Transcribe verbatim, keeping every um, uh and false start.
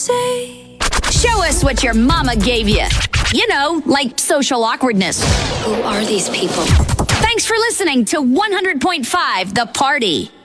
Say, Show us what your mama gave you. You know, like social awkwardness. Who are these people? Thanks for listening to one hundred point five The Party.